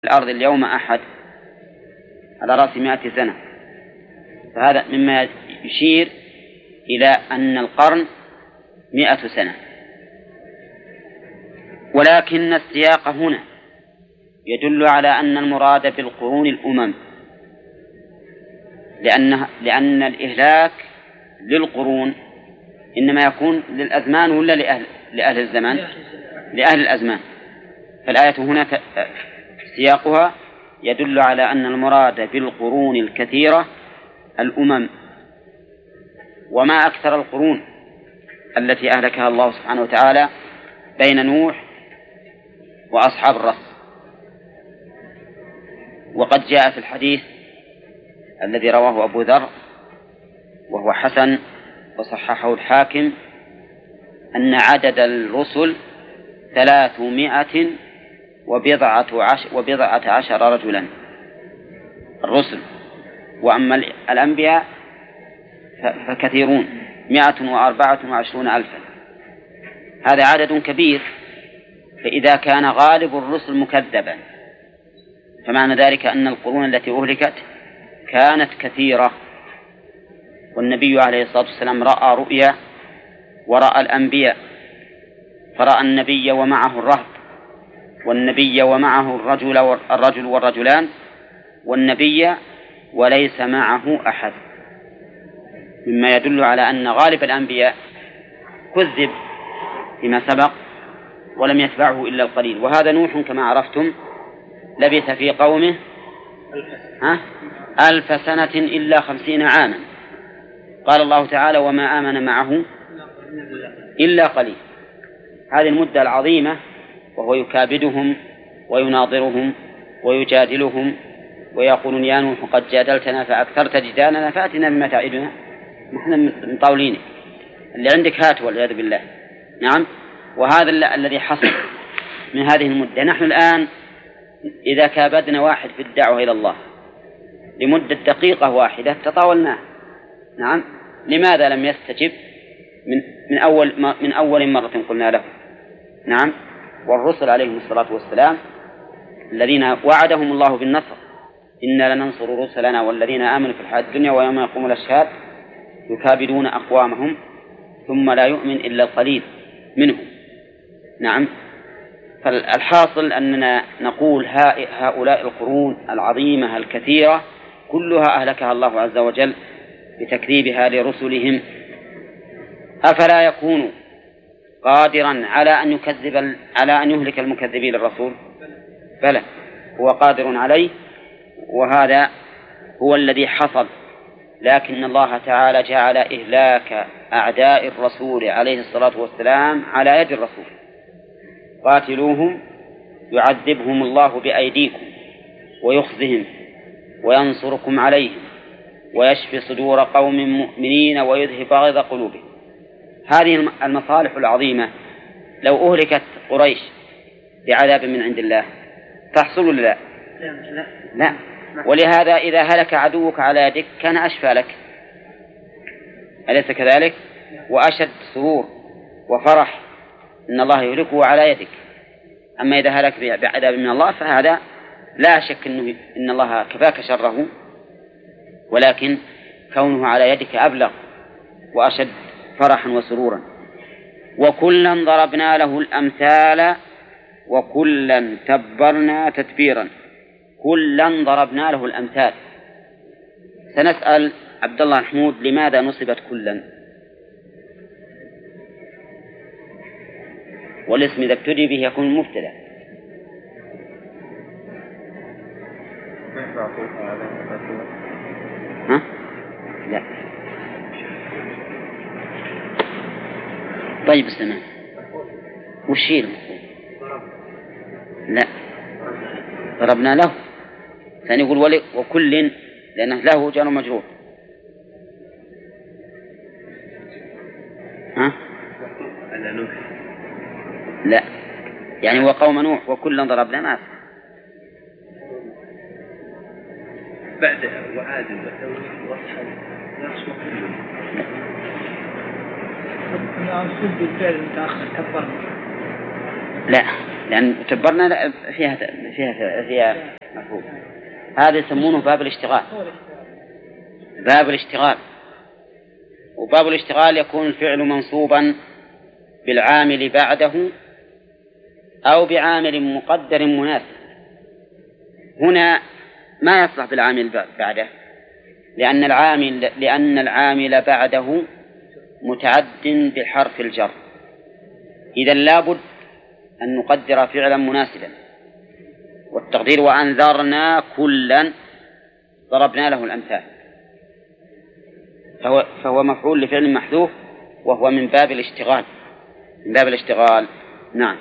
الأرض اليوم أحد على رأس 100 سنة، فهذا مما يشير إلى أن القرن 100 سنة. ولكن السياق هنا يدل على أن المراد بالقرون الأمم، لأن الإهلاك للقرون إنما يكون للأزمان ولا لأهل الزمان؟ لأهل الأزمان. فالآية هنا سياقها يدل على أن المراد بالقرون الكثيرة الأمم. وما أكثر القرون التي أهلكها الله سبحانه وتعالى بين نوح وأصحاب الرس. وقد جاء في الحديث الذي رواه أبو ذر وهو حسن وصححه الحاكم أن عدد الرسل 310 رجلا الرسل، وأما الأنبياء فكثيرون 124 ألفا. هذا عدد كبير، فإذا كان غالب الرسل مكذبا فمعنى ذلك أن القرون التي أهلكت كانت كثيرة. والنبي عليه الصلاة والسلام رأى رؤيا ورأى الأنبياء، فرأى النبي ومعه الرهط، والنبي ومعه الرجل والرجلان، والنبي وليس معه أحد، مما يدل على أن غالب الأنبياء كذب فيما سبق ولم يتبعه إلا القليل. وهذا نوح كما عرفتم لبث في قومه 1000 سنة إلا 50 عاما. قال الله تعالى وما آمن معه إلا قليل. هذه المدة العظيمة وهو يكابدهم ويناظرهم ويجادلهم ويقولون يا نوح قد جادلتنا فأكثرت جدالنا فأتنا بما تعدنا، نحن مطاولين اللي عندك هات والعياذ بالله. نعم. وهذا الذي حصل من هذه المدة. نحن الآن إذا كابدنا واحد في الدعوة إلى الله لمدة دقيقة واحدة تطاولناه. نعم. لماذا لم يستجب من أول مرة قلنا له؟ نعم. والرسل عليهم الصلاة والسلام الذين وعدهم الله بالنصر إنا لننصر رسلنا والذين آمنوا في الحياة الدنيا ويوم يقوم الأشهاد يكابدون أقوامهم ثم لا يؤمن إلا القليل منهم. نعم. فالحاصل أننا نقول هؤلاء القرون العظيمة الكثيرة كلها أهلكها الله عز وجل بتكذيبها لرسلهم. أفلا يكون قادرا على أن يهلك المكذبين للرسول؟ بلى، هو قادر عليه، وهذا هو الذي حصل. لكن الله تعالى جعل إهلاك أعداء الرسول عليه الصلاة والسلام على يد الرسول. قاتلوهم يعذبهم الله بأيديكم ويخزهم وينصركم عليهم ويشفي صدور قوم مؤمنين ويذهب غيظ قلوبهم. هذه المصالح العظيمة لو أهلكت قريش بعذاب من عند الله تحصل ولا لا؟ لا. ولهذا إذا هلك عدوك على يدك كان أشفى لك، أليس كذلك؟ وأشد سرور وفرح إن الله يهلكه على يدك. أما إذا هلك بعذاب من الله فهذا لا شك إن الله كفاك شره، ولكن كونه على يدك أبلغ وأشد فرحا وسرورا. وكلا ضربنا له الأمثال وكلا تبرنا تتبيرا. كلا ضربنا له الأمثال. سنسأل عبد الله محمود لماذا نصبت كلا؟ والاسم إذا ابتدي به يكون مبتدأ. ها؟ لا. طيب السماء وشيل لا ضربنا له ثاني يقول وكل لأنه له جار مجرور. ها؟ لا يعني وقوم نوح وكلا ضربنا ما بعد وعاد وثمود وأصحاب الرس وكلهم. بالفعل المتأخر كبرنا. لا لأن تبرنا فيها مفهوم. هذا يسمونه باب الاشتغال. باب الاشتغال، وباب الاشتغال يكون الفعل منصوبا بالعامل بعده أو بعامل مقدر مناسب. هنا ما يصلح بالعامل بعده، لأن العامل بعده متعد بحرف الجر، إذن لابد أن نقدر فعلا مناسبا، والتقدير وأنذرنا كلا ضربنا له الأمثال، فهو مفعول لفعل محذوف، وهو من باب الاشتغال. من باب الاشتغال. نعم.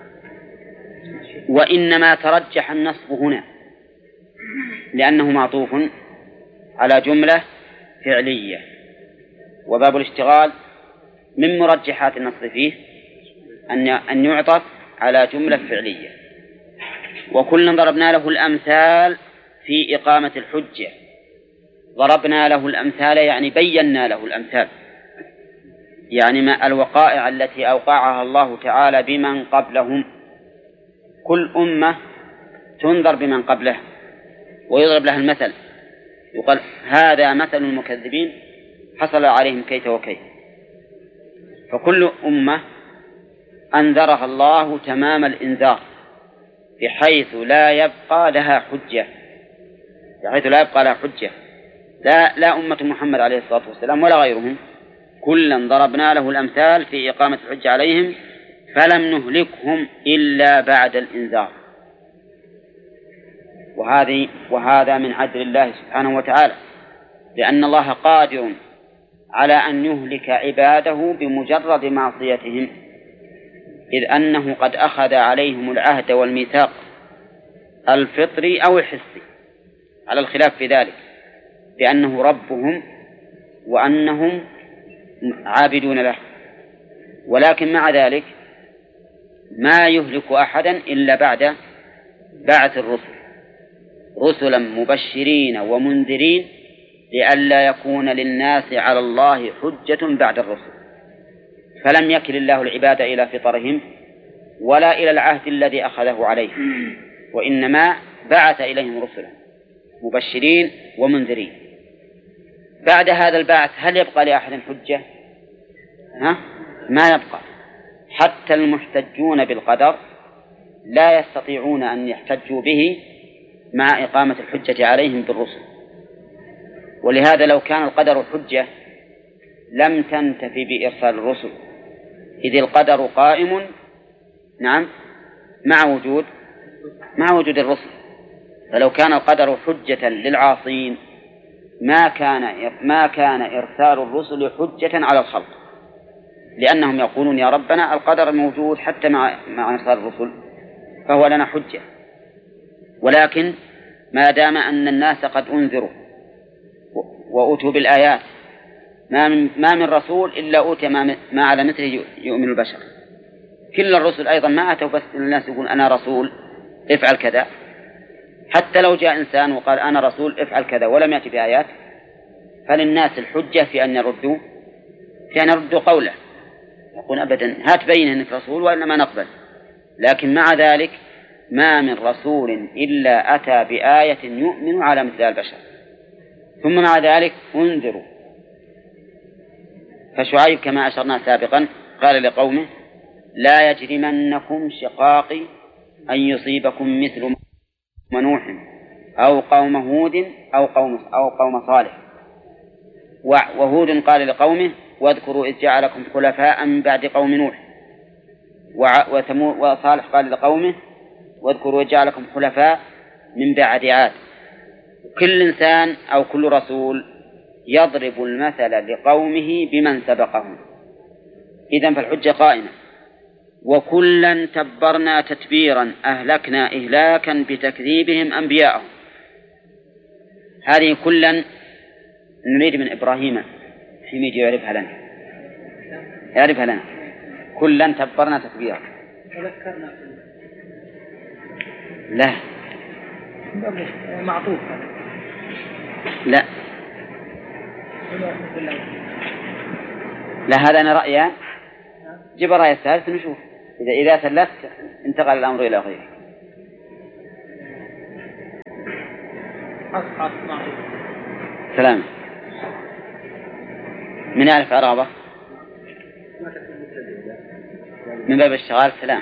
وإنما ترجح النصب هنا لأنه معطوف على جملة فعلية، وباب الاشتغال من مرجحات النصب فيه أن يعطف على جملة فعلية. وكلا ضربنا له الأمثال في إقامة الحجة. ضربنا له الأمثال يعني بينا له الأمثال، يعني ما الوقائع التي أوقعها الله تعالى بمن قبلهم. كل أمة تنظر بمن قبله ويضرب لها المثل، يقال هذا مثل المكذبين حصل عليهم كيت وكيت. فكل أمة أنذرها الله تمام الإنذار بحيث لا يبقى لها حجة، لا أمة محمد عليه الصلاة والسلام ولا غيرهم. كلا ضربنا له الأمثال في إقامة الحجة عليهم فلم نهلكهم إلا بعد الإنذار. وهذا من عدل الله سبحانه وتعالى، لأن الله قادر على أن يهلك عباده بمجرد معصيتهم، إذ أنه قد أخذ عليهم العهد والميثاق الفطري أو الحسي، على الخلاف في ذلك، بأنه ربهم وأنهم عابدون له. ولكن مع ذلك ما يهلك أحدا إلا بعد بعث الرسل، رسلا مبشرين ومنذرين لئلا يكون للناس على الله حجة بعد الرسل. فلم يكل الله العباد إلى فطرهم ولا إلى العهد الذي أخذه عليهم، وإنما بعث إليهم رسلا مبشرين ومنذرين. بعد هذا البعث هل يبقى لأحد حجة؟ ما يبقى. حتى المحتجون بالقدر لا يستطيعون أن يحتجوا به مع إقامة الحجة عليهم بالرسل. ولهذا لو كان القدر حجة لم تنتفي بإرسال الرسل، إذ القدر قائم مع وجود الرسل. فلو كان القدر حجة للعاصين ما كان إرسال الرسل حجة على الخلق، لأنهم يقولون يا ربنا القدر موجود حتى مع إرسال الرسل فهو لنا حجة. ولكن ما دام أن الناس قد أنذروا وأوتوا بالآيات، ما من رسول إلا أوتي ما على مثله يؤمن البشر. كل الرسل أيضا ما أتوا بس الناس يقول أنا رسول افعل كذا. حتى لو جاء إنسان وقال أنا رسول افعل كذا ولم يأتي بآيات، فللناس الحجة في أن يردوا قوله، يقول أبدا هات بين أنك رسول وإنما نقبل. لكن مع ذلك ما من رسول إلا أتى بآية يؤمن على مثل البشر، ثم مع ذلك انذروا. فشعيب كما أشرنا سابقا قال لقومه لا يجرمنكم شقاقي أن يصيبكم مثل نوح أو قوم هود أو قوم صالح. وهود قال لقومه واذكروا إذ جعلكم خلفاء من بعد قوم نوح. وصالح قال لقومه واذكروا إذ جعلكم خلفاء من بعد عاد. كل إنسان أو كل رسول يضرب المثل لقومه بمن سبقهم. إذن فالحجة قائمة. وكلا تبرنا تتبيرا أهلكنا إهلاكا بتكذيبهم أنبياءهم. هذه كلا نريد من إبراهيم حميد يعرفها لنا. كلا تبرنا تتبيرا. لا معطوف. لا هذا أنا رأيان. جيب الرأي الثالث نشوف. إذا ثلثت انتقل الأمر إلى غيره. سلام. من يعرف أرغبة من باب الاشتغال؟ سلام.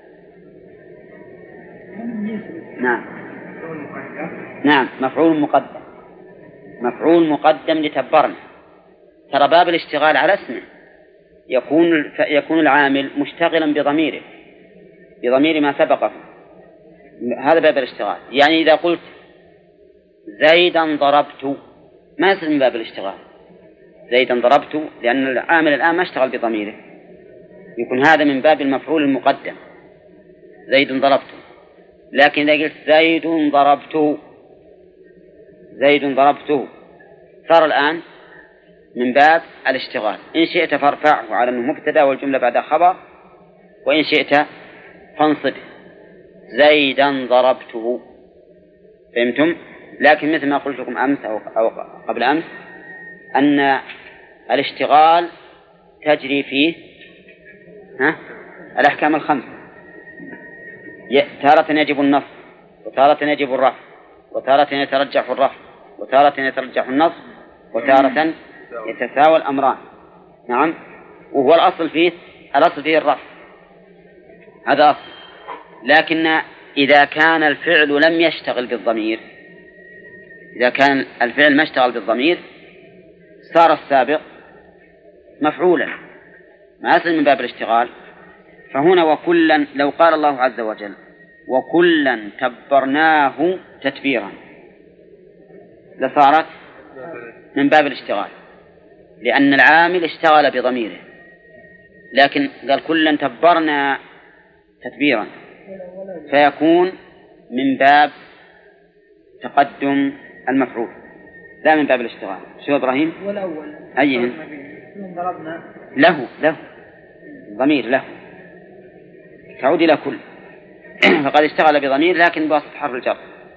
نعم نعم، مفعول مقدم، مفعول مقدم لتبرنا. ترى باب الاشتغال على اسمه يكون العامل مشتغلا بضميره، بضمير ما سبقه، هذا باب الاشتغال. يعني إذا قلت زيدا ضربت ما يصير من باب الاشتغال، زيدا ضربت لأن العامل الآن ما اشتغل بضميره، يكون هذا من باب المفعول المقدم، زيد ضربت. لكن إذا قلت زيد ضربته، زيد ضربته، صار الآن من باب الاشتغال. إن شئت فارفعه على أنه مبتدأ والجملة بعد خبر، وإن شئت فانصبه زيدا ضربته. فهمتم؟ لكن مثل ما قلت لكم أمس أو قبل أمس أن الاشتغال تجري فيه الأحكام الخمسة، تارة يجب النصب، وتارة يجب الرفع، وتارة يترجح الرفع، وتارة يترجح النصب، وتارة يتساوى الأمران. نعم، وهو الأصل فيه الرفع، هذا أصل. لكن إذا كان الفعل لم يشتغل بالضمير، إذا كان الفعل ما اشتغل بالضمير صار السابق مفعولا ما يصل من باب الاشتغال. فهنا وكلا، لو قال الله عز وجل وكلا تبرناه تتبيرا لصارت من باب الاشتغال، لأن العامل اشتغل بضميره. لكن قال كلا تبرنا تتبيرا فيكون من باب تقدم المفعول لا من باب الاشتغال. شو إبراهيم؟ والأول أيهن؟ ضربنا له ضمير له تعود إلى كل فقد اشتغل بضمير لكن بواسطة حرف الجر.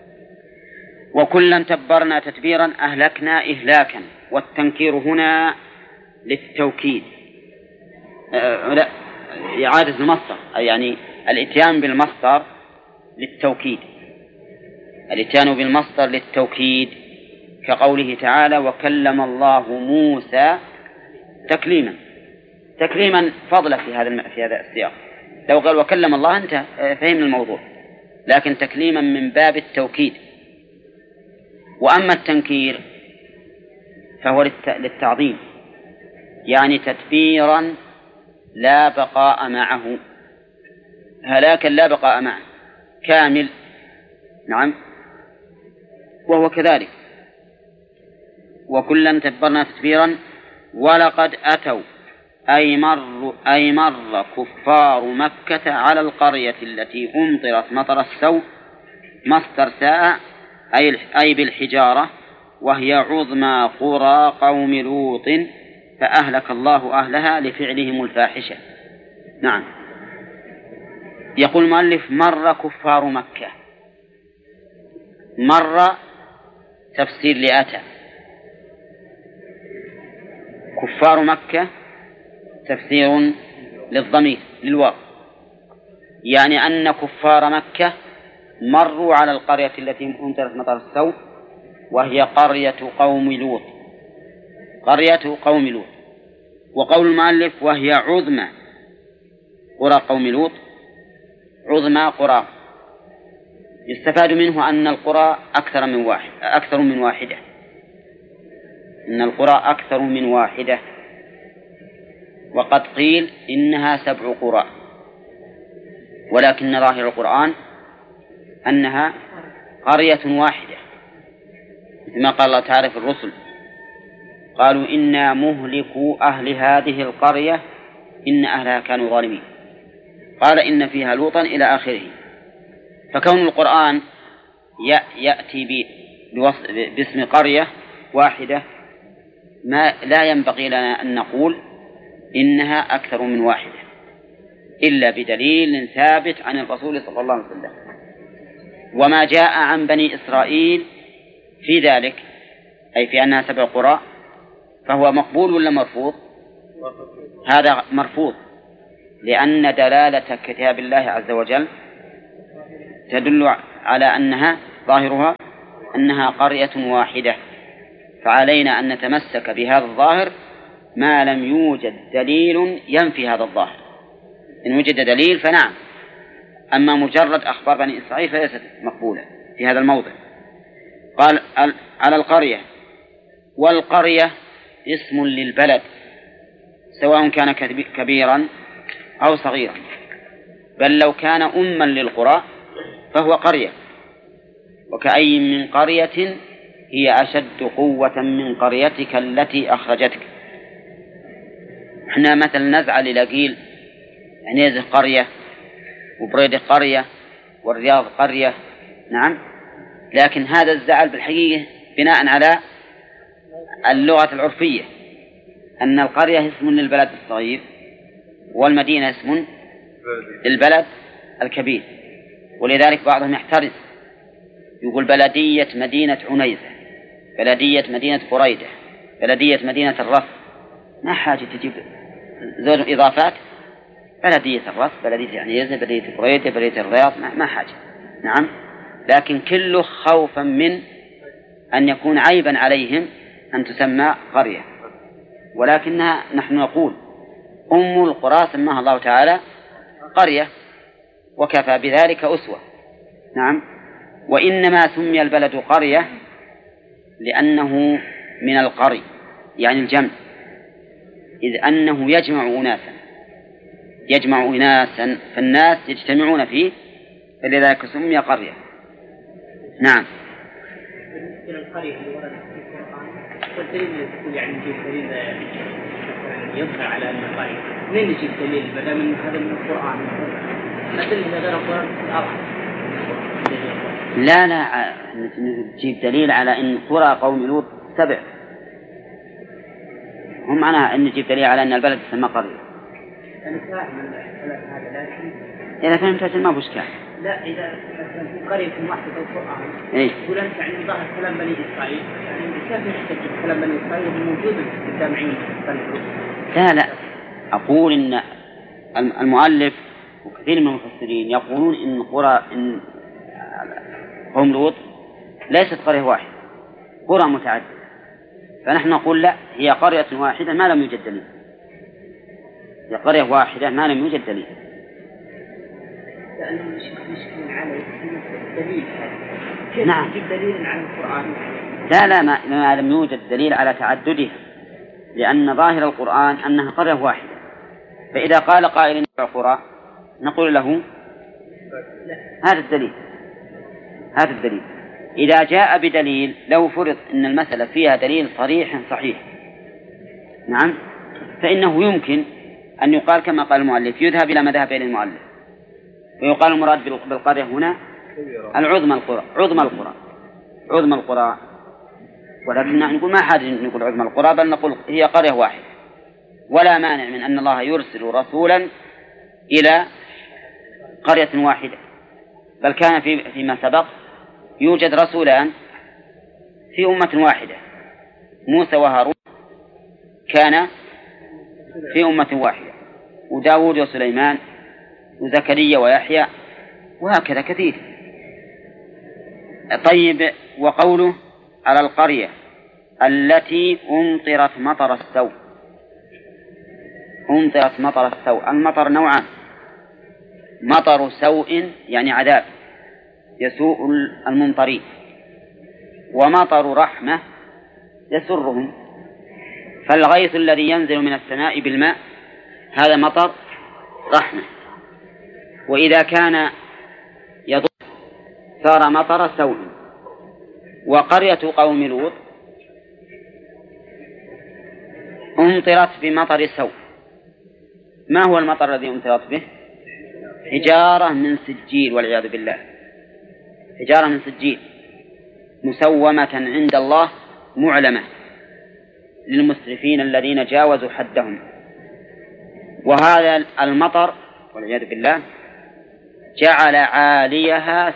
وكلا تبرنا تتبيرا أهلكنا إهلاكا، والتنكير هنا للتوكيد، لا إعادة المصدر، يعني الإتيان بالمصدر للتوكيد، الإتيان بالمصدر للتوكيد، كقوله تعالى وكلم الله موسى تكليما فضلا في هذا السياق. لو قال وكلم الله أنت فهمنا الموضوع، لكن تكليما من باب التوكيد. وأما التنكير فهو للتعظيم، يعني تدبيرا لا بقاء معه، هلاكا لا بقاء معه، كامل. نعم، وهو كذلك. وكلا تبرنا تتبيرا ولقد أتوا أي مر كفار مكة على القرية التي أمطرت مطر السوء مصدر ساء أي بالحجارة، وهي عظمى قرى قوم لوط فأهلك الله أهلها لفعلهم الفاحشة. نعم، يقول المؤلف مر كفار مكة، مر تفسير لأتى، كفار مكة تفسير للضمير للواو، يعني أن كفار مكة مروا على القرية التي أمطرت مطر السوء وهي قرية قوم لوط، قرية قوم لوط. وقول المؤلف وهي عظمى قرى قوم لوط، عظمى قرى، يستفاد منه أن القرى أكثر من واحدة، إن القرى أكثر من واحدة، وقد قيل إنها 7 قرى، ولكن ظاهر القرآن أنها قرية واحدة، مثل ما قال الله تعالى في الرسل قالوا إنا مهلكوا أهل هذه القرية إن أهلها كانوا ظالمين، قال إن فيها لوطا إلى آخره. فكون القرآن يأتي باسم قرية واحدة لا ينبغي لنا أن نقول إنها أكثر من واحدة إلا بدليل ثابت عن الرسول صلى الله عليه وسلم. وما جاء عن بني إسرائيل في ذلك أي في أنها 7 قرى فهو مقبول ولا مرفوض؟ هذا مرفوض، لأن دلالة كتاب الله عز وجل تدل على أنها ظاهرها أنها قرية واحدة، فعلينا أن نتمسك بهذا الظاهر ما لم يوجد دليل ينفي هذا الظاهر. إن وجد دليل فنعم، أما مجرد أخبار بني إسرائيل فليست مقبولة في هذا الموضع. قال على القرية، والقرية اسم للبلد سواء كان كبيرا أو صغيرا، بل لو كان أما للقرى فهو قرية. وكأي من قرية هي أشد قوة من قريتك التي أخرجتك. احنا مثلا نزعل إلى قيل عنيزة قرية وبريدة قرية والرياض قرية، نعم، لكن هذا الزعل بالحقيقة بناء على اللغة العرفية، أن القرية اسم للبلد الصغير والمدينة اسم للبلد الكبير. ولذلك بعضهم يحترز يقول بلدية مدينة عنيزة، بلدية مدينة بريدة، بلدية مدينة الرف. ما حاجة تجيب زوج إضافات، بلدية الرف، بلدية عنيزة، بلدية بريدة، بلدية الرياض، ما حاجة. نعم، لكن كله خوفا من أن يكون عيبا عليهم أن تسمى قرية. ولكنها نحن نقول أم القرى سماها الله تعالى قرية وكفى بذلك أسوة. نعم، وإنما سمي البلد قرية لأنه من القري يعني الجمع، إذ أنه يجمع أناسا فالناس يجتمعون فيه، فلذلك سمي قرية. نعم. القرية اللي وردت في القرآن والدليل يعني نجيب دليل يظهر على أن قرية، منين نجيب دليل بدل من هذا من القرآن؟ مثل غير القرآن لا نجيب دليل على أن قرى قوم لوط 7. هم معناها أن نجيب دليل على أن البلد تسمى قرية. أنا فاهم هذا، لكن إذا فهمت ما بشكال. لا، إذا في قرية واحدة القرآن يقول أنت يعني ظهر كلام بني إسرائيل، يعني كيف يحتج كلام بني إسرائيل موجود في الجامعين؟ لا أقول إن المؤلف وكثير من المفسرين يقولون إن إن قوم لوط ليست قرية واحدة، قرى متعددة، فنحن نقول لا، هي قرية واحدة ما لم يوجد دليل، هي قرية واحدة ما لم يوجد دليل. لأنه مشكل على الدليل، كيف يجيب دليل على القرآن؟ لا ما لم يوجد دليل على تعددها، لأن ظاهر القرآن أنها قرية واحدة. فإذا قال قائل قرى نقول له هذا الدليل. إذا جاء بدليل لو فرض أن المسألة فيها دليل صريح صحيح، نعم، فإنه يمكن أن يقال كما قال المؤلف، يذهب إلى ما ذهب إليه المؤلف، ويقال المراد بالقرية هنا عظمى القرى. ولكن نقول ما حاجة نقول عظمى القرى، بل نقول هي قرية واحدة. ولا مانع من أن الله يرسل رسولا إلى قرية واحدة، بل كان فيما سبق يوجد رسولان في أمة واحدة، موسى وهارون كان في أمة واحدة، وداود وسليمان وزكريا ويحيى، وهكذا كثير. طيب، وقوله على القرية التي أمطرت مطر السوء. المطر نوعان: مطر سوء يعني عذاب يسوء الممطرين، ومطر رحمة يسرهم. فالغيث الذي ينزل من السماء بالماء هذا مطر رحمة، وإذا كان يضر صار مطر سوء. وقرية قوم لوط أمطرت بمطر سوء. ما هو المطر الذي أمطرت به؟ حجارة من سجيل، والعياذ بالله، حجارة من سجيل مسومة عند الله معلمة للمسرفين الذين جاوزوا حدهم. وهذا المطر والعياذ بالله جعل عاليها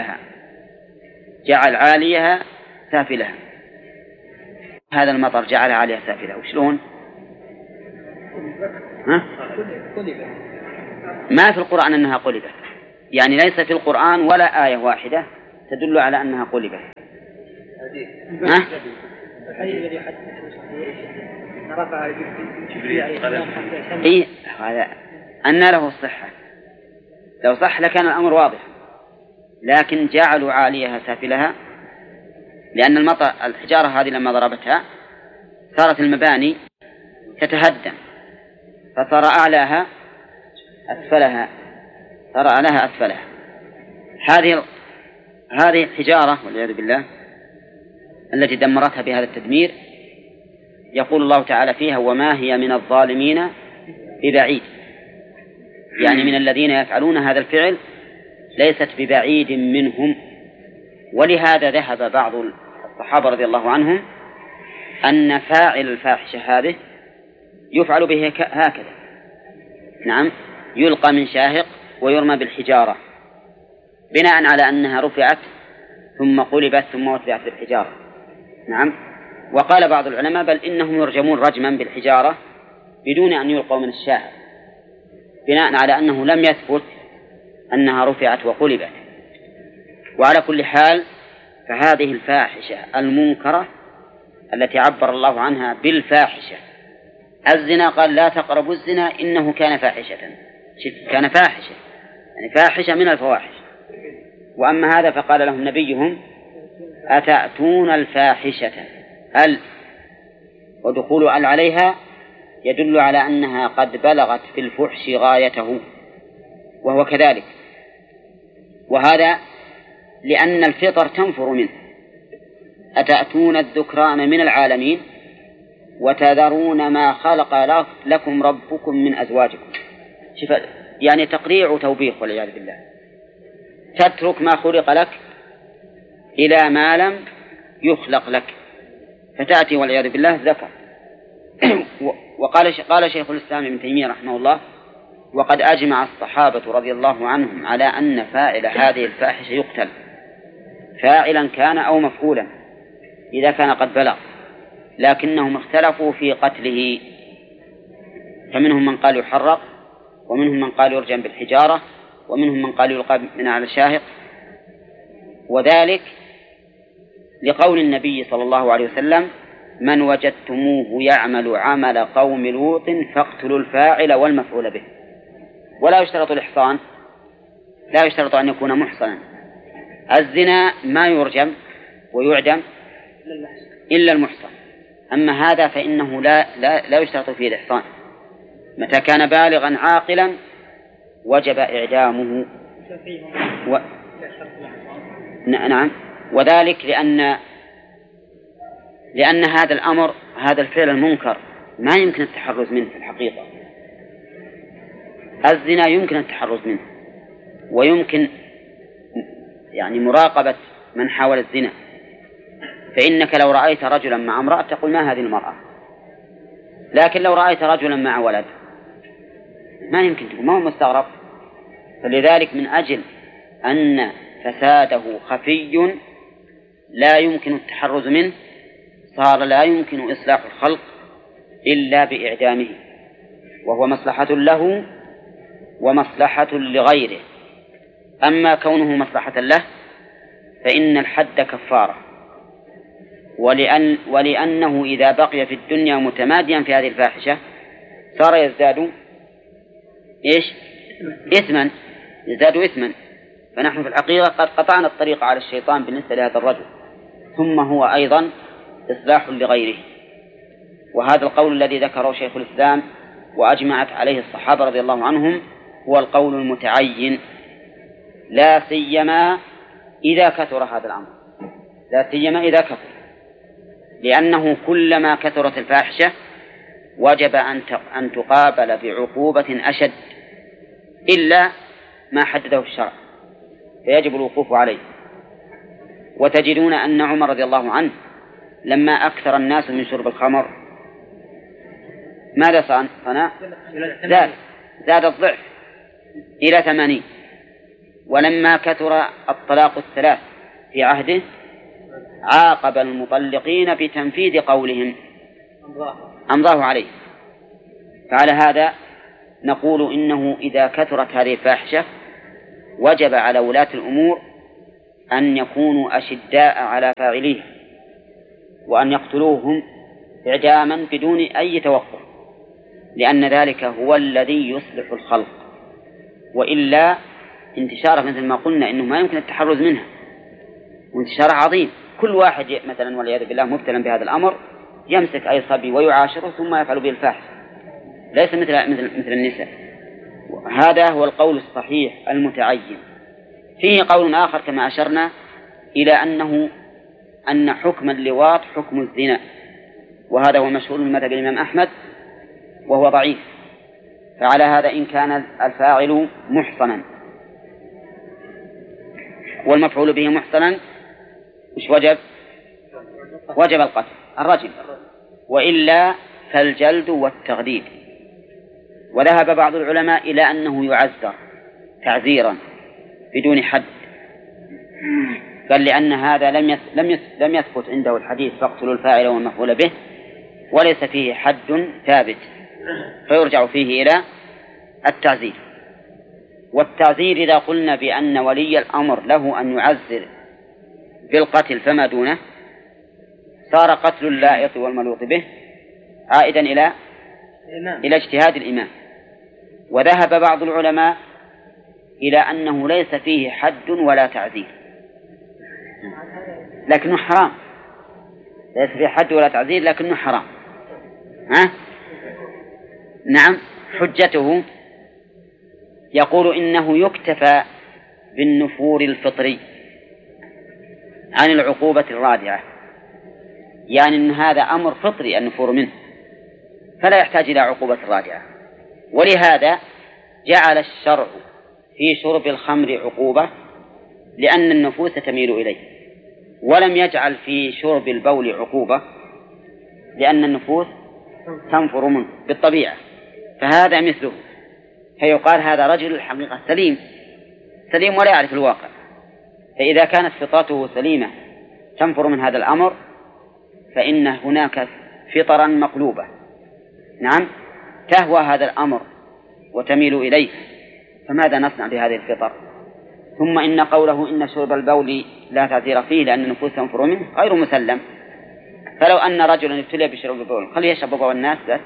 سافلها. هذا المطر جعل عاليها سافلها، وشلون؟ ما في القرآن أنها قلبت، يعني ليس في القرآن ولا آية واحدة تدل على أنها قلبت. ها؟ إيه هذا أن له الصحة، لو صح لكان الأمر واضح، لكن جعلوا عاليها سافلها، لأن الحجارة هذه لما ضربتها صارت المباني تتهدم، فصار أعلاها أسفلها، صار أعلاها أسفلها. هذه الحجارة والعياذ بالله التي دمرتها بهذا التدمير، يقول الله تعالى فيها: وما هي من الظالمين ببعيد، يعني من الذين يفعلون هذا الفعل ليست ببعيد منهم. ولهذا ذهب بعض الصحابة رضي الله عنهم أن فاعل الفاحشة هذه يفعل به هكذا، نعم، يلقى من شاهق ويرمى بالحجارة بناء على أنها رفعت ثم قلبت ثم وتبعت بالحجارة، نعم. وقال بعض العلماء بل إنهم يرجمون رجما بالحجارة بدون أن يلقوا من الشاهق، بناء على أنه لم يثبت أنها رفعت وقلبت. وعلى كل حال فهذه الفاحشة المنكرة التي عبر الله عنها بالفاحشة، الزنا قال لا تقربوا الزنا إنه كان فاحشة، كان فاحشة يعني فاحشة من الفواحش. وأما هذا فقال لهم نبيهم: أتأتون الفاحشة، ودخول عليها يدل على أنها قد بلغت في الفحش غايته، وهو كذلك. وهذا لأن الفطر تنفر منه: أتأتون الذكران من العالمين وتذرون ما خلق لكم ربكم من أزواجكم. يعني تقريع وتوبيخ والعياذ بالله، تترك ما خلق لك إلى ما لم يخلق لك، فتأتي والعياذ بالله ذكر. قال شيخ الإسلام ابن تيمية رحمه الله: وقد أجمع الصحابة رضي الله عنهم على أن فاعل هذه الفاحشة يقتل، فاعلا كان أو مفعولا إذا كان قد بلغ، لكنهم اختلفوا في قتله، فمنهم من قال يحرق، ومنهم من قال يرجم بالحجارة، ومنهم من قال يلقى من على الشاهق، وذلك لقول النبي صلى الله عليه وسلم: من وجدتموه يعمل عمل قوم لوط فاقتلوا الفاعل والمفعول به. ولا يشترط الإحصان، لا يشترط أن يكون محصنا. الزنا ما يرجم ويعدم إلا المحصن، أما هذا فإنه لا يشترط فيه الإحصان، متى كان بالغا عاقلا وجب إعدامه. نعم، وذلك لأن هذا الأمر، هذا الفعل المنكر ما يمكن التحرز منه في الحقيقة. الزنا يمكن التحرز منه، ويمكن يعني مراقبة من حاول الزنا، فإنك لو رأيت رجلا مع امرأة تقول ما هذه المرأة، لكن لو رأيت رجلا مع ولد ما يمكن تقول، ما هو مستغرب. فلذلك من أجل أن فساده خفي لا يمكن التحرز منه صار لا يمكن إصلاح الخلق إلا بإعدامه، وهو مصلحة له ومصلحة لغيره. أما كونه مصلحة له فإن الحد كفارة، ولأنه إذا بقي في الدنيا متماديا في هذه الفاحشة صار يزداد إثما، يزداد إثما. فنحن في الحقيقة قد قطعنا الطريق على الشيطان بالنسبة لهذا الرجل، ثم هو أيضا إصلاح لغيره. وهذا القول الذي ذكره شيخ الإسلام وأجمعت عليه الصحابة رضي الله عنهم هو القول المتعين، لا سيما إذا كثر هذا الأمر، لا سيما إذا كثر، لأنه كلما كثرت الفاحشة وجب أن تقابل بعقوبة أشد إلا ما حدده الشرع، فيجب الوقوف عليه. وتجدون أن عمر رضي الله عنه لما أكثر الناس من شرب الخمر ماذا صنع؟ زاد الضعف إلى 80. ولما كثر الطلاق الثلاث في عهده عاقب المطلقين بتنفيذ قولهم، أمضاه عليه. فعلى هذا نقول إنه إذا كثرت هذه الفاحشة وجب على ولاة الأمور أن يكونوا أشداء على فاعليه وأن يقتلوهم إعداما بدون أي توقف، لأن ذلك هو الذي يصلح الخلق، وإلا انتشاره مثل ما قلنا إنه ما يمكن التحرز منها، وانتشاره عظيم. كل واحد مثلا والعياذ بالله مبتلا بهذا الأمر يمسك أي صبي ويعاشره ثم يفعل به الفاحشة، ليس مثل النساء. هذا هو القول الصحيح المتعين. فيه قول آخر كما أشرنا إلى أن حكم اللواط حكم الزنا، وهذا هو مشهور من مذهب الإمام أحمد وهو ضعيف. فعلى هذا إن كان الفاعل محصنا والمفعول به محصنا مش وجب القتل الرجم، وإلا فالجلد والتغليب. وذهب بعض العلماء إلى أنه يعزر تعزيرا بدون حد، قال لأن هذا لم يثبت عنده الحديث فاقتلوا الفاعل والمفعول به، وليس فيه حد ثابت، فيرجع فيه إلى التعزير. والتعزير إذا قلنا بأن ولي الأمر له أن يعزر بالقتل فما دونه صار قتل اللائط والملوط به عائدا إلى اجتهاد الإمام. وذهب بعض العلماء إلى أنه ليس فيه حد ولا تعزير، لكنه حرام، ليس فيه حد ولا تعزير لكنه حرام. نعم. حجته يقول إنه يكتفى بالنفور الفطري عن العقوبة الرادعة، يعني أن هذا أمر فطري النفور منه فلا يحتاج إلى عقوبة رادعة. ولهذا جعل الشرع في شرب الخمر عقوبة لأن النفوس تميل إليه، ولم يجعل في شرب البول عقوبة لأن النفوس تنفر منه بالطبيعة. فهذا مثله، فيقال هذا رجل الحقيقة سليم ولا يعرف الواقع. فإذا كانت فطرته سليمة تنفر من هذا الأمر فإن هناك فطرا مقلوبة، نعم، تهوى هذا الأمر وتميل إليه، فماذا نصنع بهذه الفطر؟ ثم إن قوله إن شرب البول لا تعزير فيه لأن النفوس تنفر منه غير مسلم. فلو أن رجلا ابتلي بشرب البول خليه يشرب بول الناس بس،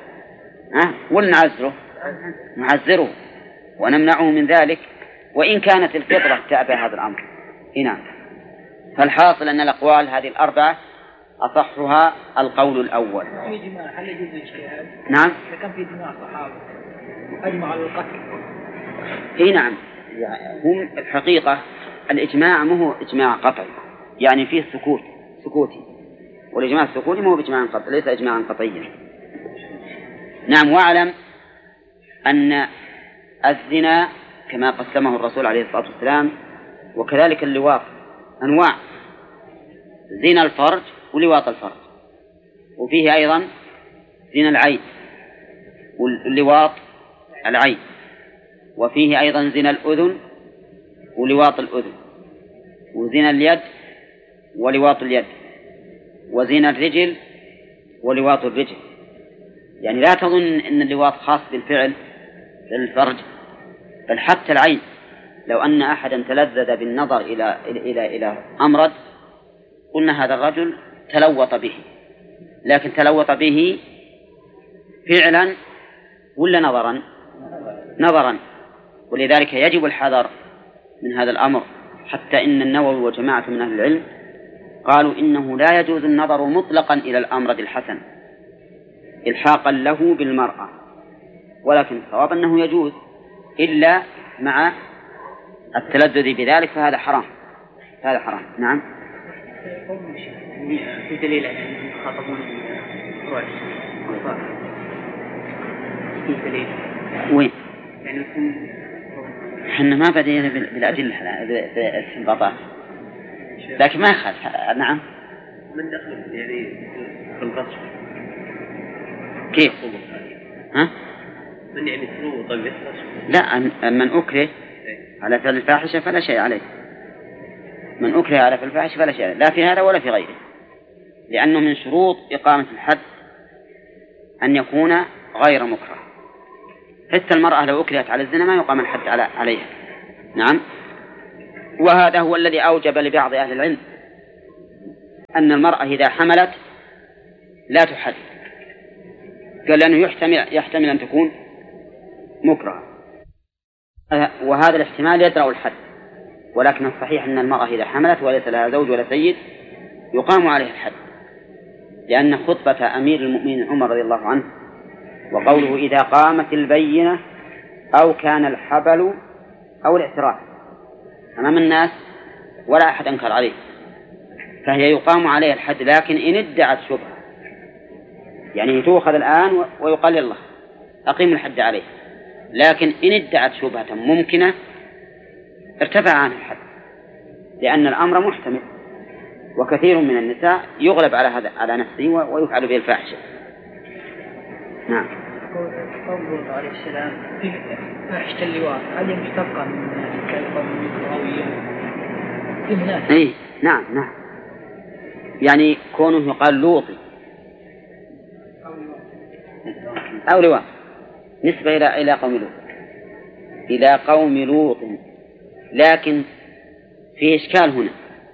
نعزره ونمنعه من ذلك، وإن كانت الفطرة تأبى هذا الأمر. هنا فالحاصل أن الأقوال هذه الأربعة أصحها القول الأول. هل يجوز الاجتهاد؟ نعم. كم في اجماع الصحابة أجمع على القتل؟ نعم. هم الحقيقة الإجماع مو هو إجماع قطعي، يعني فيه سكوتي، والإجماع السكوتي مو بإجماع قطعي، ليس إجماعا قطعيا. نعم. واعلم أن الزنا كما قسمه الرسول عليه الصلاة والسلام وكذلك اللواط أنواع: زنا الفرج ولواط الفرج، وفيه أيضا زنا العين واللواط العين، وفيه أيضا زنا الأذن ولواط الأذن، وزنا اليد ولواط اليد، وزنا الرجل ولواط الرجل. يعني لا تظن أن اللواط خاص بالفعل للفرج، بل حتى العين. لو أن أحدا تلذذ بالنظر إلى أمرد قلنا هذا الرجل تلوط به، لكن تلوط به فعلا ولا نظرا. ولذلك يجب الحذر من هذا الأمر، حتى إن النووي وجماعة من أهل العلم قالوا إنه لا يجوز النظر مطلقا إلى الأمرد الحسن إلحاقا له بالمرأة، ولكن الصواب أنه يجوز إلا مع التلذذ بذلك، فهذا حرام. نعم. في دليل على أنهم يخاطبون الفروع في دليل وين؟ يعني احنا ما بدينا بالأدلة بالاستنباطات، لكن ما أخذ. نعم. من دخل يعني في الرسم كيف؟ من يعني سلوه طيب لا، من أكره على فعل الفاحشة فلا شيء عليه. من أكره على فعل الفاحشة فلا شيء عليه، لا في هذا ولا في غيره، لأنه من شروط إقامة الحد أن يكون غير مكره. حتى المرأة لو أكرهت على الزنا ما يقام الحد عليها. نعم. وهذا هو الذي أوجب لبعض أهل العلم أن المرأة إذا حملت لا تحد، قال لأنه يحتمل أن تكون مكرهة، وهذا الاحتمال يدرأ الحد. ولكن الصحيح أن المرأة إذا حملت وليس لها زوج ولا سيد يقام عليها الحد، لأن خطبة أمير المؤمنين عمر رضي الله عنه وقوله إذا قامت البينة أو كان الحبل أو الاعتراف أمام الناس ولا أحد أنكر عليه، فهي يقام عليها الحد. لكن إن ادعت شبهة، يعني تؤخذ الآن ويقال لله أقيم الحد عليه، لكن إن ادعت شبهة ممكنة ارتفع عنه الحد، لأن الأمر محتمل، وكثير من النساء يغلب على نفسه ويفعل به الفاحشة. نعم. قوله عليه السلام في فاحشة اللواط هذه مشتقة من الكلمة اللغوية في هناك. إيه نعم. يعني كونه يقال لوطي أو لواط نسبة إلى قوم لوط، لكن في إشكال هنا،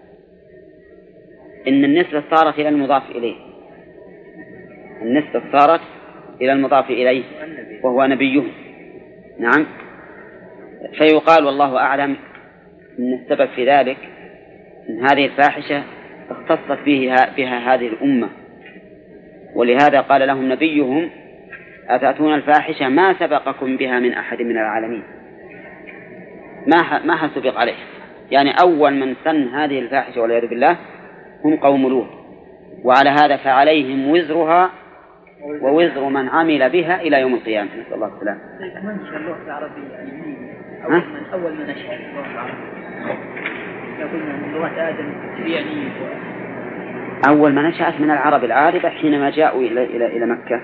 إن النسبة صارت إلى المضاف إليه، النسبة صارت إلى المضاف إليه وهو نبيه. نعم. فيقال والله أعلم أن السبب في ذلك أن هذه الفاحشة اختصت بها هذه الأمة، ولهذا قال لهم نبيهم أتأتون الفاحشة ما سبقكم بها من أحد من العالمين، ما سبق عليه. يعني أول من سن هذه الفاحشة والعياذ بالله هم قوم لوط، وعلى هذا فعليهم وزرها ووزر من عمل بها إلى يوم القيامة، نسأل الله السلامة. منشأ اللغة العربية يعني أول من نشأ اللغة العربية يقول من لغة آدم تبياني. أول ما نشأت من العرب العاربة حينما جاءوا إلى مكة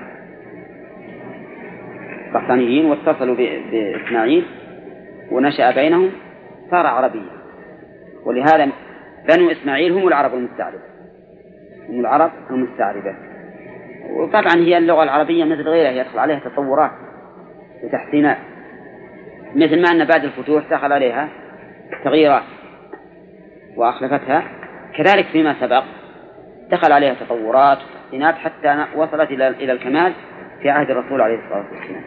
قحطانيين واتصلوا بإسماعيل ونشأ بينهم صار عربيا، ولهذا بنو إسماعيل هم العرب المستعربة. وطبعا هي اللغة العربية مثل غيرها يدخل عليها تطورات وتحسينات، مثل ما أن بعد الفتوح دخل عليها تغييرات وأخلفتها، كذلك فيما سبق دخل عليها تطورات وتحسينات حتى وصلت إلى الكمال في عهد الرسول عليه الصلاة والسلام.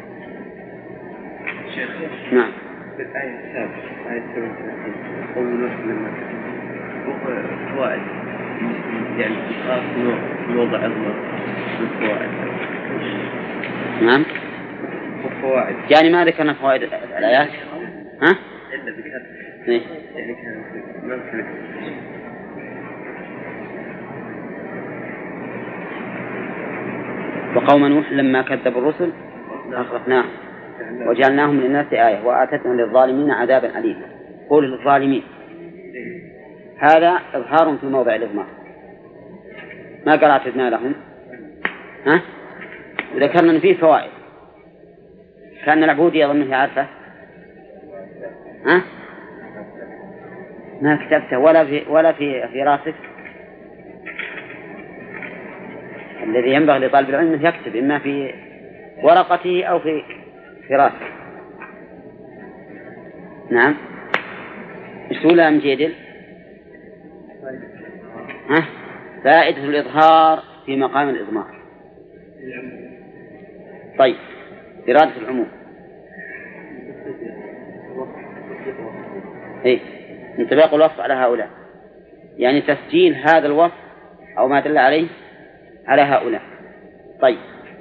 نعم. في الآية السابقة آية 37 قول لما فوائد يعني خاص نوضع أضمر الفوائد. نعم. فوائد يعني ما ذكرنا فوائد الآيات؟ ها؟ إلا ذكرت. إيه؟ يعني كان ما ذكرت. وقوم نوح لما كذبوا الرسل أغرقناهم وجعلناهم للناس آية وآتتنا للظالمين عذابا أليما. قول للظالمين هذا إظهار في موضع الإضمار، ما قال أعتدنا لهم. ها؟ وذكرنا أن فيه فوائد، كأن العبود يظنه عارفة. ها؟ ما كتبته ولا في راسك. الذي ينبغي لطالب العلم أن يكتب إما في ورقته أو في راسه. نعم. سؤال أم جدل؟ ها؟ فائدة الإظهار في مقام الإضمار. طيب، إرادة العموم. إيه؟ انطباق الوصف على هؤلاء، يعني تسجيل هذا الوصف أو ما دل عليه على هؤلاء. طيب،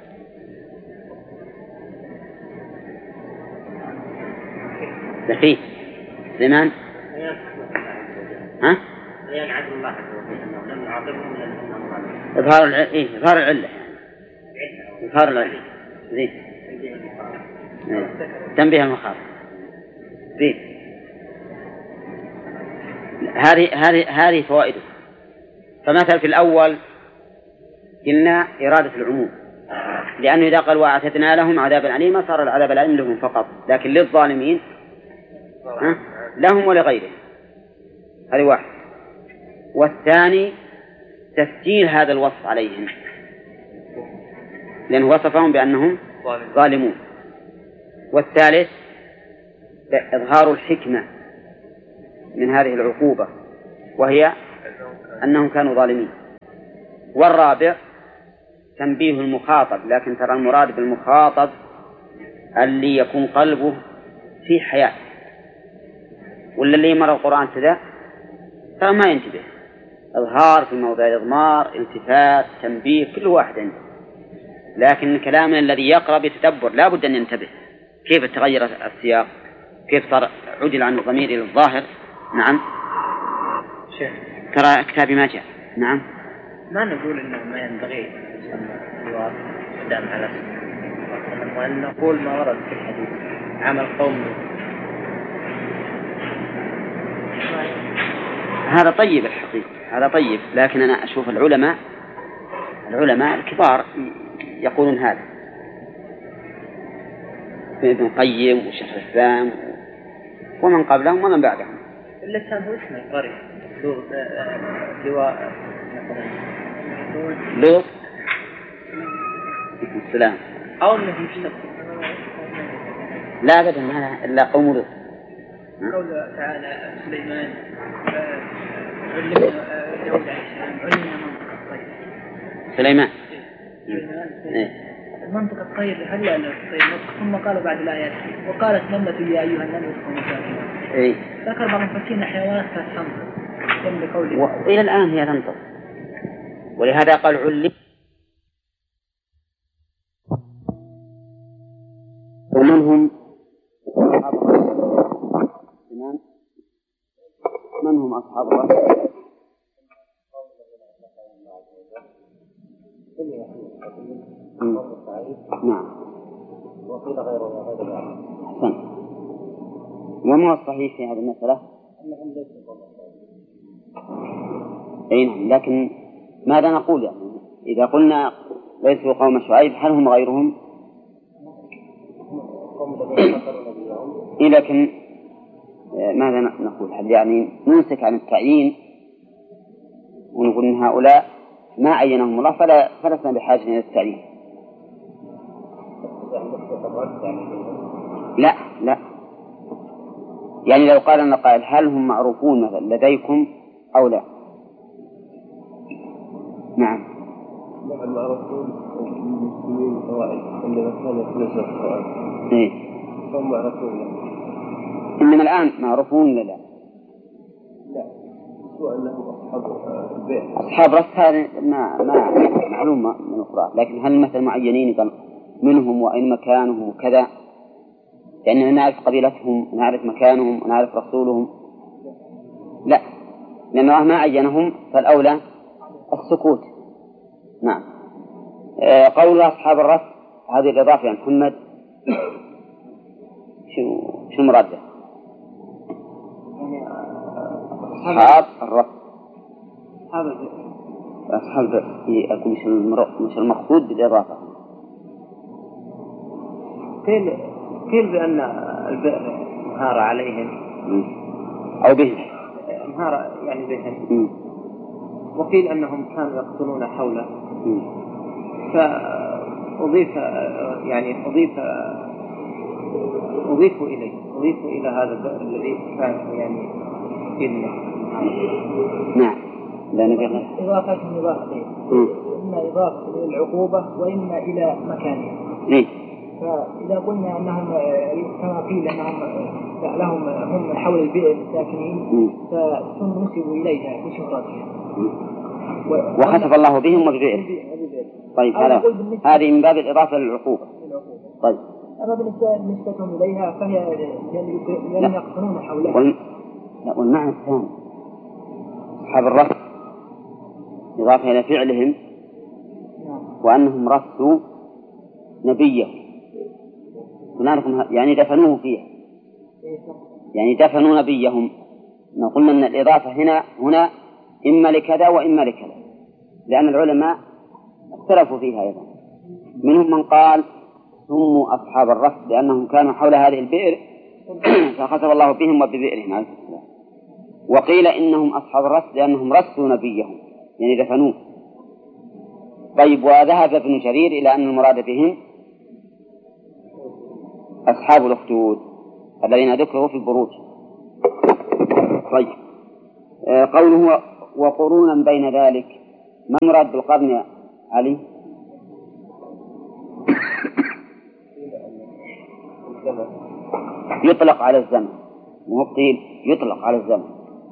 دقيق زمان. ها؟ إظهار العلة. إظهار العلة. زين. تنبيه المخاطر. زين. هذه فوائده. فمثل في الأول قلنا إرادة العموم، لأنه إذا قال وأعتدنا لهم عذابا أليما صار العذاب الأليم لهم فقط، لكن للظالمين لهم ولغيرهم. هذه واحد. والثاني تسجيل هذا الوصف عليهم، لأنه وصفهم بأنهم ظالمون. والثالث إظهار الحكمة من هذه العقوبة وهي أنهم كانوا ظالمين. والرابع تنبيه المخاطب، لكن ترى المراد بالمخاطب اللي يكون قلبه في حياة، ولا اللي يمر القرآن كذا فما ينتبه. إظهار في موضع إضمار، التفات، تنبيه، كل واحد عنده، لكن كلامنا الذي يقرأ بتدبر لا بد أن ينتبه كيف تغير السياق، كيف صار عدل عن الضمير إلى الظاهر. نعم ترى كتابي ما جاء. نعم ما نقول إنه ما ينبغي الوارد قدام على وأن نقول ما ورد في الحديث عمل قوم. هذا طيب الحقيقة، هذا طيب، لكن أنا أشوف العلماء الكبار يقولون هذا، ابن القيم وشيخ الإسلام ومن قبلهم ومن بعدهم. اللسان هو اسم القرية لواء لوط السلام أو الذي يشتغل لا أبدا ما إلا قوم لوط. قوله تعالى سليمان علمنا داود عليه السلام علمنا منطق الطير. سليمان منطق الطير هل لا الطير ثم قالوا بعد الآيات وقالت نملة يا أيها النمل ادخلوا مساكنكم. ذكر بعض المفسرين حيوانات تنطق وإلى الآن هي تنطق، ولهذا قال علم. ومن هم أصحاب الرحمن؟ نعم وقيل غيره غير ذلك. وما الصحيح في هذه المسألة؟ أي نعم، لكن ماذا نقول يعني إذا قلنا ليسوا قوم شعيب هل هم غيرهم؟ لكن ماذا نقول؟ هل يعني نمسك عن التعيين ونقول إن هؤلاء ما عينهم الله فلسنا بحاجة إلى التعيين؟ لا يعني لو قال لنا قائل هل هم معروفون مثلا لديكم أو لا؟ نعم معروفون المسلمين القواعد عندما كانت نزل القواعد هم معروفون. إنما الآن معروفون لا سواء أنهم أصحاب البيت أصحاب رأس هذا ما معلومة من القرآن، لكن هل مثل معينين قال منهم وأين مكانهم وكذا، يعني نعرف قبيلتهم ونعرف مكانهم ونعرف رسولهم؟ لا، لأن الله ما عينهم فالأولى السكوت. نعم. قول أصحاب الرس هذه الإضافة يا محمد شو مراده؟ أصحاب الرس أصحاب يكون مش المقصود بالإضافة. قيل بأن البئر انهار عليهم أو بهم انهار يعني بهم، وقيل أنهم كانوا يقتلون حوله فأضيف يعني أضيفوا إلى هذا البئر الذي كان يعني إلنا. نعم لا نبغى إضافة إما إضافة إلى العقوبة وإما إلى مكانها. فإذا قلنا أنهم كما قيل أنهم لهم هم حول البئر الساكنين فنسبوا إليها بشهرتها وخسف الله بهم وببئر. طيب هذه من باب الإضافة للعقوبة. طيب أما بالنسبة إليها فهي لأن يقتلون حولها. لا والمعنى الثاني أصحاب الرس إضافة إلى فعلهم وأنهم رسوا نبيه يعني دفنوه فيها، يعني دفنوا نبيهم. قلنا أن الإضافة هنا إما لكذا وإما لكذا، لأن العلماء اختلفوا فيها أيضا. منهم من قال هم أصحاب الرس لأنهم كانوا حول هذه البئر فخسف الله بهم وببئرهم عليه السلام، وقيل إنهم أصحاب الرس لأنهم رسوا نبيهم يعني دفنوه. طيب وذهب ابن جرير إلى أن المراد بهم أصحاب الأخدود الذين ذكروا في البروج. طيب، قوله وقرونا بين ذلك، ما المراد بالقرن يا علي؟ يطلق على الزمن، مو قيل يطلق على الزمن،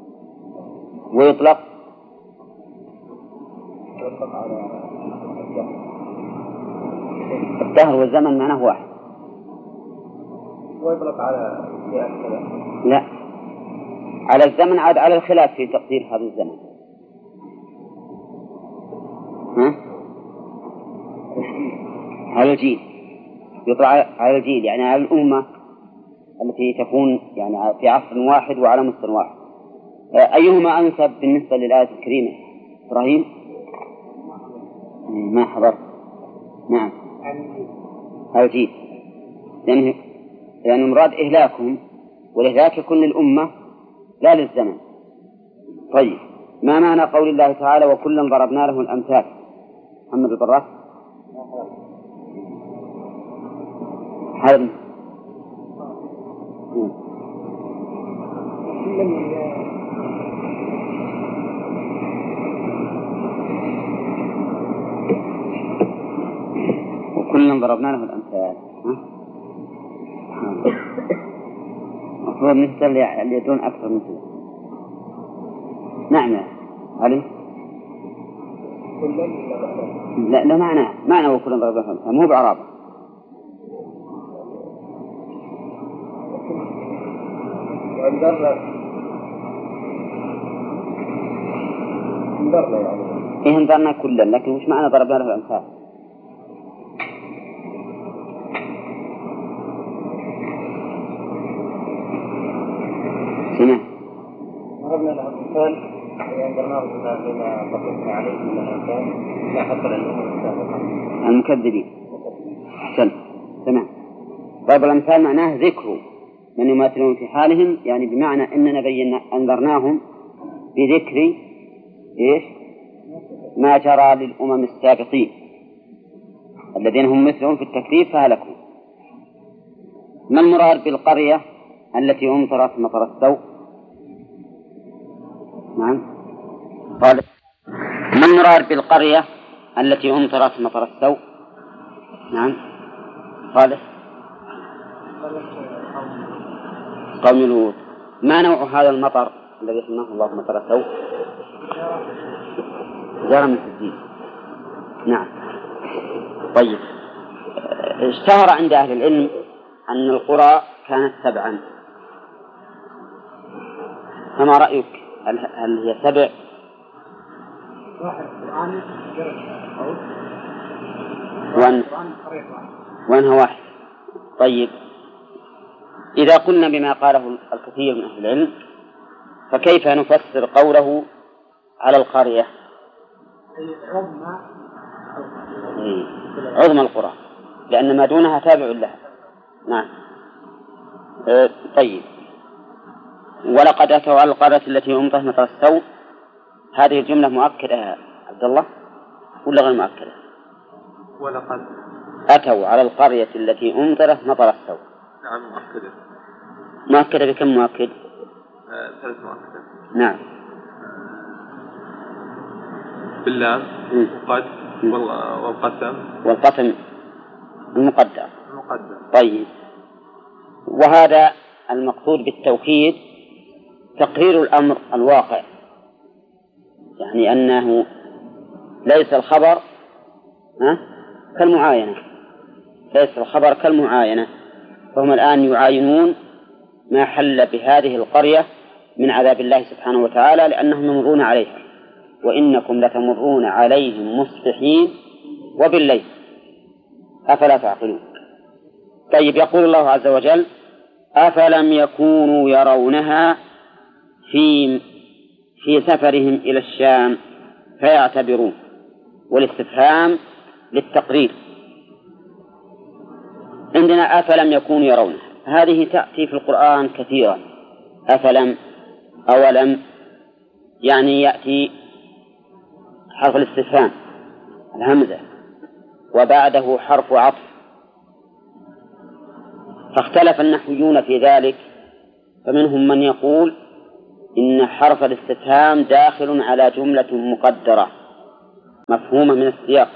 ويطلق على الدهر والزمن معناه واحد. ويطلق على لا، على الزمن عاد على الخلاف في تقدير هذا الزمن. ها؟ على الجيل، يطلق على الجيل يعني على الأمة التي تكون يعني في عصر واحد وعلى مستوى واحد. أيهما أنسب بالنسبة للآية الكريمة؟ إبراهيم؟ ما حضر. نعم، على الجيل، لأن المراد إهلاكهم، والإهلاك يكون للأمة لا للزمن. طيب، ما معنى قول الله تعالى وكلا ضربنا له الأمثال؟ محمد البراك. حرم. وكلا ضربنا له الأمثال. المفروض نسأل اللي يدون أكثر من كذا. نعم يا علي. لا معنى وكلا ضربنا له الأمثال مو بعرابة. انذرنا يعني. إيه انذرنا كلا، لكن وش معنى ضربنا له الأمثال؟ سمع. ضربنا له الأمثال وأنذرناه بما قصصنا عليه من الأمثال لا حتى الأمم السابقة. المكذبين. أحسن. سمع. ضرب الأمثال معناه ذكر من يماثلون في حالهم، يعني بمعنى أننا بينا أنذرناهم بذكر إيش؟ ما جرى للأمم السابقين الذين هم مثلهم في التكذيب فهلكوا. ما المراد بالقرية التي أمطرت مطر السوء؟ نعم، قال ما المراد بالقرية التي أمطرت مطر السوء؟ نعم، قال قوم لوط. ما نوع هذا المطر الذي سماه الله مطر السوء؟ جرى من الدين. نعم. طيب، اشتهر عند أهل العلم أن القرى كانت 7. فما رأيك؟ هل هي 7؟ وأنها 1. طيب، إذا قلنا بما قاله الكثير من أهل العلم فكيف نفسر قوله على القرية؟ عظمى القرى، لأن ما دونها تابع لها. نعم. طيب، ولقد أتوا على القرية التي أمطرت مطر السوء، هذه الجملة مؤكدة يا عبد الله ولا غير مؤكدة؟ ولقد أتوا على القرية التي أمطرت مطر السوء. نعم، مؤكدة. مؤكدة بكم مؤكد؟ 3 مؤكدة. نعم، باللام وقد والقسم المقدر. طيب، وهذا المقصود بالتوكيد تقرير الأمر الواقع، يعني أنه ليس الخبر كالمعاينة، ليس الخبر كالمعاينة. فهم الآن يعاينون ما حل بهذه القرية من عذاب الله سبحانه وتعالى لأنهم يمرون عليها، وإنكم لتمرون عليهم مصبحين وبالليل أفلا تعقلون. طيب، يقول الله عز وجل أفلم يكونوا يرونها في سفرهم إلى الشام فيعتبرون، والاستفهام للتقرير. عندنا أفلم يكونوا يرونها، هذه تأتي في القرآن كثيرا. أفلم، أولم، يعني يأتي حرف الاستفهام الهمزة وبعده حرف عطف، فاختلف النحويون في ذلك، فمنهم من يقول إن حرف الاستفهام داخل على جملة مقدرة مفهومة من السياق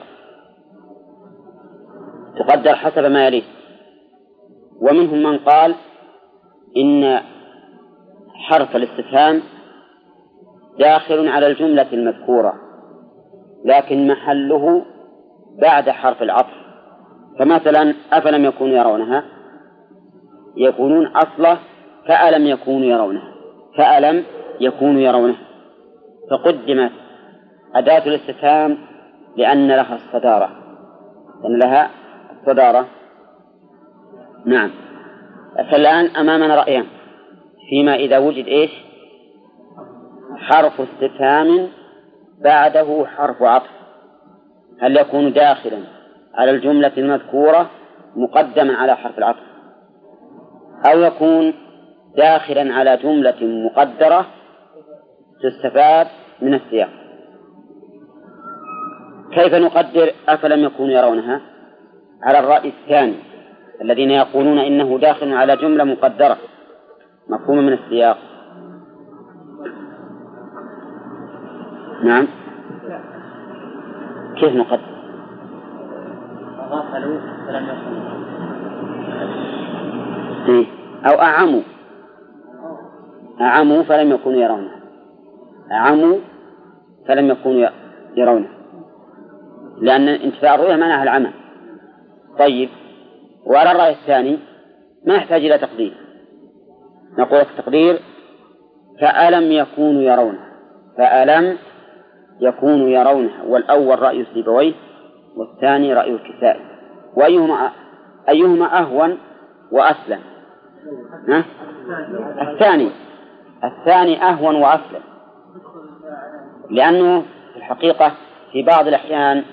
تقدر حسب ما يليه، ومنهم من قال إن حرف الاستفهام داخل على الجملة المذكورة لكن محله بعد حرف العطف. فمثلا أفلم يكونوا يرونها يكونون أصله فألم يكونوا يرونها، فألم يكونوا يرونها، فقدمت أداة الاستفهام لأن لها الصدارة، لأن لها الصدارة. نعم. فالآن أمامنا رأيان فيما إذا وجد إيش؟ حرف استفهام بعده حرف عطف، هل يكون داخلا على الجملة المذكورة مقدما على حرف العطف، أو يكون داخلا على جملة مقدرة تستفاد من السياق؟ كيف نقدر أفلم يكونوا يرونها؟ على الرأي الثاني الذين يقولون إنه داخل على جملة مقدرة مفهومة من السياق. نعم. كيف نقدر؟ أو أعموا فلم يكونوا يرونها، أعموا فلم يكونوا يرونها، لأن انتفاع الرؤية معناها العمى. طيب، وعلى الرأي الثاني ما يحتاج إلى تقدير، نقول التقدير فألم يكونوا يرونها، فألم يكونوا يرونها، والأول رأي سيبويه والثاني رأي الكسائي. وأيهما أهون وأسلم؟ الثاني أهون وأسلم، لأنه في الحقيقة في بعض الأحيان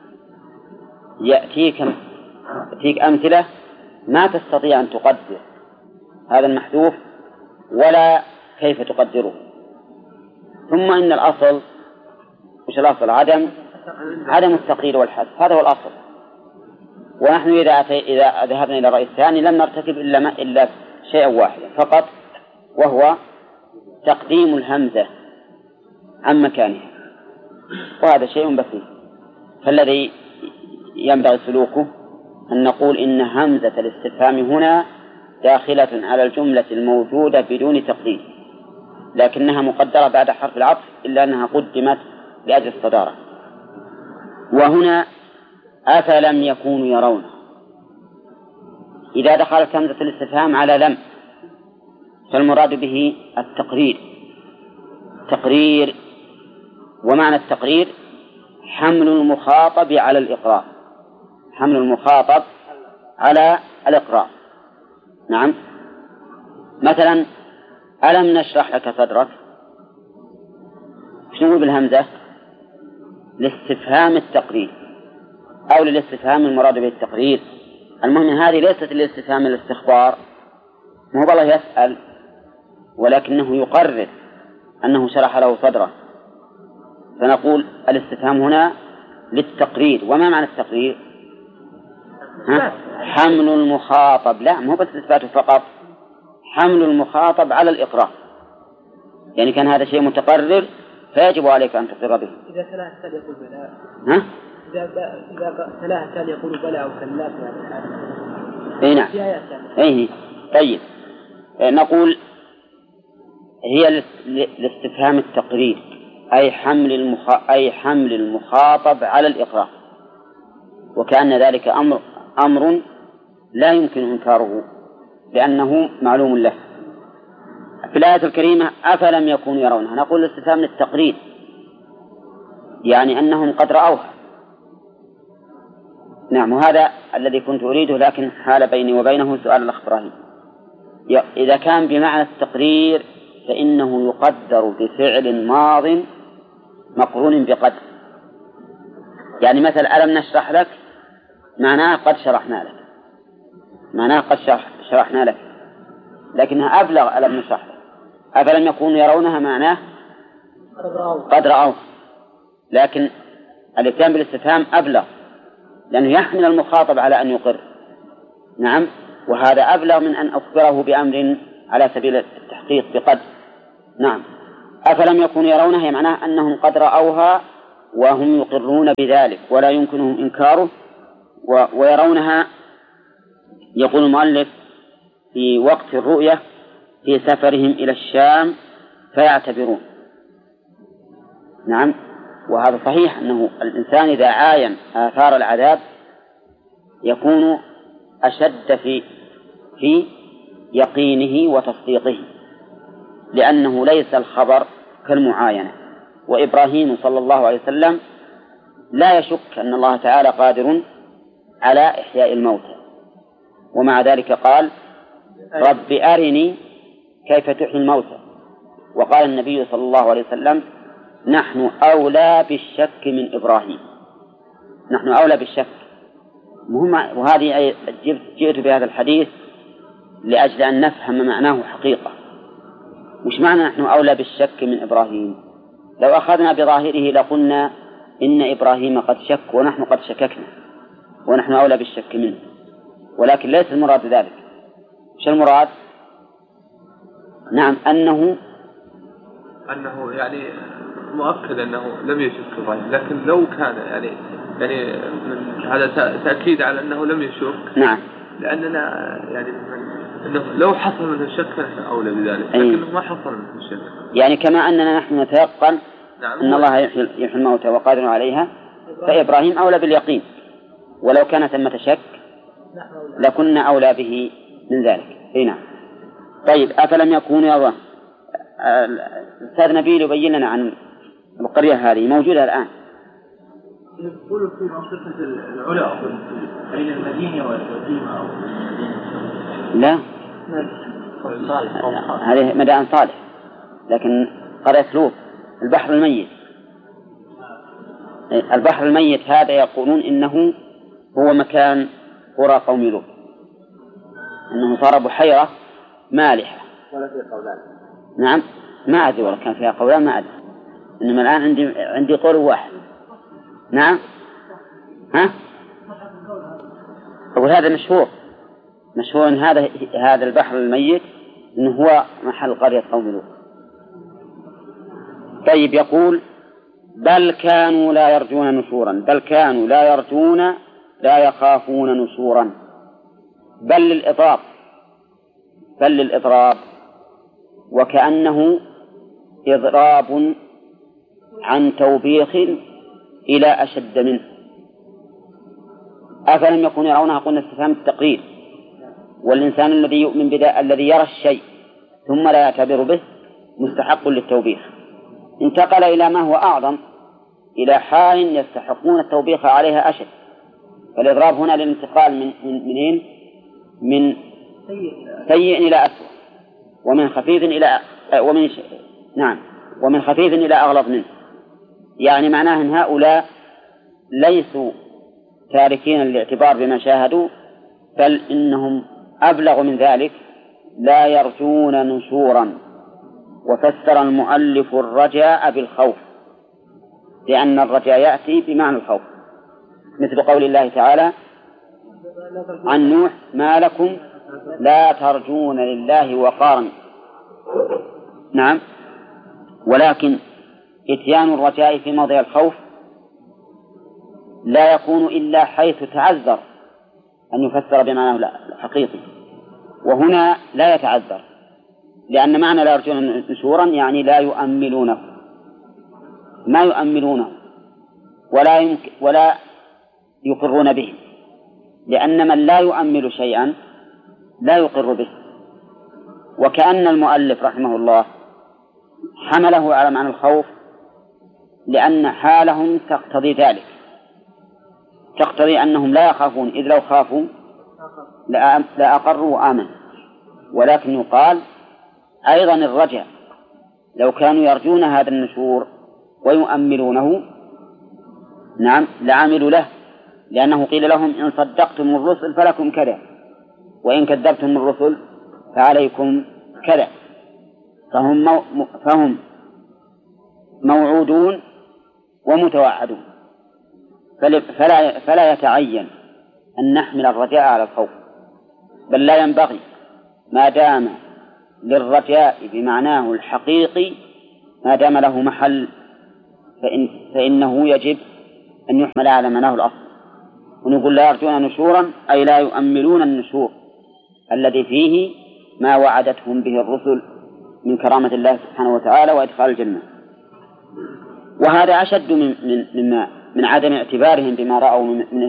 يأتيك أمثلة ما تستطيع أن تقدر هذا المحذوف ولا كيف تقدره، ثم إن الأصل مش الأصل عدم التقدير والحذف، هذا هو الأصل. ونحن إذا ذهبنا إلى الرأي الثاني لم نرتكب إلا شيئا واحدا فقط، وهو تقديم الهمزة عن مكانها، وهذا شيء بسيط. فالذي ينبغي سلوكه أن نقول إن همزة الاستفهام هنا داخلة على الجملة الموجودة بدون تقدير، لكنها مقدرة بعد حرف العطف إلا أنها قدمت لأجل الصدارة. وهنا أفلم يكونوا يرون، إذا دخلت همزة الاستفهام على لم فالمراد به التقرير. ومعنى التقرير حمل المخاطب على الإقرار، حمل المخاطب على الإقرار. نعم. مثلا ألم نشرح لك صدرك، شنو بالهمزة؟ لاستفهام التقرير أو للاستفهام المراد به التقرير. المهم هذه ليست لاستفهام الاستخبار، مو بالله يسأل، ولكنه يقرر أنه شرح له صدره، فنقول الاستفهام هنا للتقرير. وما معنى التقرير؟ حمل المخاطب، لا مو بس إثباته فقط، حمل المخاطب على الإقرار، يعني كان هذا شيء متقرر فيجب عليك أن تقر به. إذا تلاها الثاني يقول بلى، إذا تلاها الثاني يقول بلى أو كلا في هذا الحال. أي نعم. أي طيب، نقول هي لاستفهام التقرير، أي حمل المخاطب على الإقرار، وكأن ذلك أمر لا يمكن إنكاره لأنه معلوم له. في الآية الكريمة أفلم يكونوا يرونها، نقول الاستفهام للتقرير، يعني أنهم قد رأوها. نعم، وهذا الذي كنت أريده، لكن حال بيني وبينه سؤال الأخ إبراهيم. إذا كان بمعنى التقرير فإنه يقدر بفعل ماض مقرون بقدر، يعني مثلا ألم نشرح لك معناه قد شرحنا لك، معناه قد شرحنا لك، لكنها أبلغ ألم نشرح لك. أفلم يكونوا يرونها معناه قد رأوها، لكن الاتيان بالاستفهام أبلغ لأنه يحمل المخاطب على أن يقر. نعم. وهذا أبلغ من أن أخبره بأمر على سبيل التحقيق بقد. نعم. أفلم يكونوا يرونها، يعني معناه أنهم قد رأوها وهم يقرون بذلك ولا يمكنهم إنكاره، ويرونها يقول المؤلف في وقت الرؤية في سفرهم إلى الشام فيعتبرون. نعم. وهذا صحيح أنه الإنسان إذا عاين آثار العذاب يكون أشد في يقينه وتصديقه، لأنه ليس الخبر كالمعاينة. وإبراهيم صلى الله عليه وسلم لا يشك أن الله تعالى قادر على إحياء الموتى، ومع ذلك قال رب أرني كيف تحيي الموتى. وقال النبي صلى الله عليه وسلم نحن أولى بالشك من إبراهيم، نحن أولى بالشك. وهذه جئت بهذا الحديث لأجل أن نفهم معناه حقيقة. وش معنى نحن أولى بالشك من إبراهيم؟ لو أخذنا بظاهره لقلنا إن إبراهيم قد شك ونحن قد شككنا ونحن أولى بالشك منه، ولكن ليس المراد ذلك. وش المراد؟ نعم، أنه يعني مؤكد أنه لم يشك إبراهيم، لكن لو كان يعني هذا تأكيد على أنه لم يشك. نعم. لأننا يعني أنه لو حصل منه الشك فنحن أولى بذلك، لكنه ما حصل منه الشك. يعني كما أننا نحن نتيقن نعم أن الله يحيي الموتى وقادر عليها، فإبراهيم أولى باليقين، ولو كان ثمة شك لكنا أولى به من ذلك. نعم. طيب، أفلم يكونوا يرون. الأستاذ نبيل يبين لنا عن القرية هذه موجودة الآن. يقولوا في منطقة العلا بين المدينة والمدينة أو لا، هذه مدائن صالح، لكن قرية لوط البحر الميت. البحر الميت هذا يقولون إنه هو مكان قرى قوم لوط، أنه صار بحيرة مالحة. ولا في قولان. نعم، ما أدري ولا كان فيها قولان، ما أدري، إنما الآن عندي قول واحد. نعم. ها؟ أقول هذا مشهور إن هذا البحر الميت إنه هو محل قرية قوم لوط. طيب، يقول بل كانوا لا يرجون نشورا، بل كانوا لا يرجون لا يخافون نشورا. بل للإضراب، وكأنه إضراب عن توبيخ إلى أشد منه. أفلم يكونوا يرونها، قلنا استفهام التقرير، والإنسان الذي يؤمن الذي يرى الشيء ثم لا يعتبر به مستحق للتوبيخ. انتقل إلى ما هو أعظم، إلى حال يستحقون التوبيخ عليها أشد. فالإضراب هنا للانتقال من سيء إلى أسوأ، ومن خفيف إلى أغلظ منه. يعني معناه أن هؤلاء ليسوا تاركين الاعتبار بما شاهدوا، بل إنهم أبلغ من ذلك، لا يرجون نشورا. وفسر المؤلف الرجاء بالخوف، لأن الرجاء يأتي بمعنى الخوف، مثل قول الله تعالى عن نوح ما لكم لا ترجون لله وقارا. نعم. ولكن إتيان الرجاء في موضع الخوف لا يكون إلا حيث تعذر أن يفسر بمعنى الحقيقي، وهنا لا يتعذر، لأن معنى لا يرجون نشورا يعني لا يؤملونه، ما يؤملونه ولا يقرون به، لأن من لا يؤمل شيئا لا يقر به. وكأن المؤلف رحمه الله حمله على معنى الخوف لأن حالهم تقتضي ذلك، تقتضي أنهم لا يخافون، إذ لو خافوا لا أقروا وآمنوا. ولكن يقال أيضا الرجاء، لو كانوا يرجون هذا النشور ويؤملونه نعم لعملوا له، لأنه قيل لهم إن صدقتم الرسل فلكم كذا، وإن كذبتم الرسل فعليكم كذا. فهم موعودون ومتوعدون، فلا يتعين أن نحمل الرجاء على الخوف، بل لا ينبغي ما دام للرجاء بمعناه الحقيقي ما دام له محل فإنه يجب أن يحمل على معناه الأصل. ونقول لا يرجون نشورا أي لا يؤملون النشور الذي فيه ما وعدتهم به الرسل من كرامة الله سبحانه وتعالى وإدخال الجنة. وهذا أشد من عدم اعتبارهم بما رأوا من